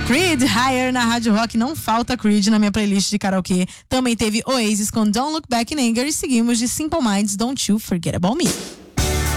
Creed, Higher na Rádio Rock. Não falta Creed na minha playlist de karaokê. Também teve Oasis com Don't Look Back in Anger. E seguimos de Simple Minds, Don't You Forget About Me.